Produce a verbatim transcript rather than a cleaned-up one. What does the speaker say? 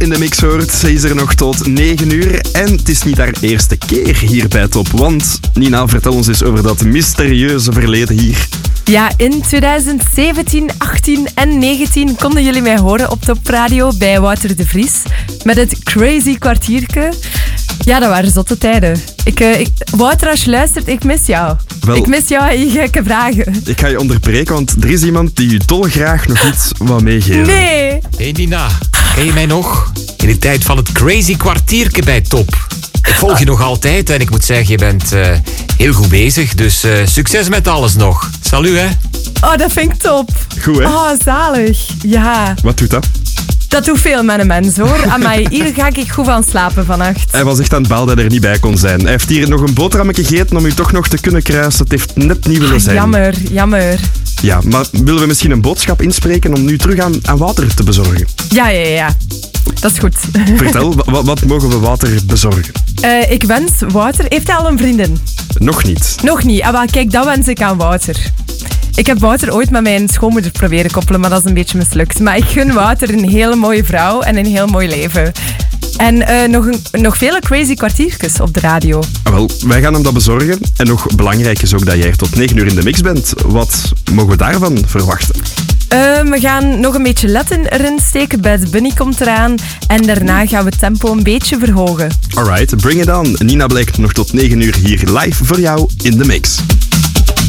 in de mix hoort. Ze is er nog tot negen uur en het is niet haar eerste keer hier bij Top. Want Nina, vertel ons eens over dat mysterieuze verleden hier. Ja, in twintig zeventien, achttien en negentien konden jullie mij horen op Top Radio bij Wouter de Vries met het Crazy Kwartierke. Ja, dat waren zotte tijden. Ik, uh, ik, Wouter, als je luistert, ik mis jou. Wel, ik mis jou en je gekke vragen. Ik ga je onderbreken, want er is iemand die je dolgraag nog iets wat meegeven. Nee. Hey Nina, ken je mij nog? In de tijd van het Crazy Kwartierke bij Top. Ik volg je nog altijd en ik moet zeggen, je bent uh, heel goed bezig. Dus uh, succes met alles nog. Salut, hè. Oh, dat vind ik top. Goed, hè? Oh, zalig. Ja. Wat doet dat? Dat doet veel met een mens, hoor. Amai, hier ga ik goed van slapen vannacht. Hij was echt aan het balen dat hij er niet bij kon zijn. Hij heeft hier nog een boterhammetje gegeten om u toch nog te kunnen kruisen. Het heeft net niet willen zijn. Ah, jammer, jammer. Ja, maar willen we misschien een boodschap inspreken om nu terug aan, aan Wouter te bezorgen? Ja, ja, ja. Dat is goed. Vertel, wat, wat mogen we Wouter bezorgen? Uh, ik wens Wouter... Heeft hij al een vriendin? Nog niet. Nog niet. Ah, wel, kijk, dat wens ik aan Wouter. Ik heb Wouter ooit met mijn schoonmoeder proberen koppelen, maar dat is een beetje mislukt. Maar ik gun Wouter een hele mooie vrouw en een heel mooi leven. En uh, nog, een, nog vele crazy kwartiertjes op de radio. Ah, wel, wij gaan hem dat bezorgen. En nog belangrijk is ook dat jij er tot negen uur in de mix bent. Wat mogen we daarvan verwachten? Uh, we gaan nog een beetje Latin erin steken. Bad Bunny komt eraan. En daarna gaan we het tempo een beetje verhogen. Alright, bring it on. Nina blijkt nog tot negen uur hier live voor jou in de mix.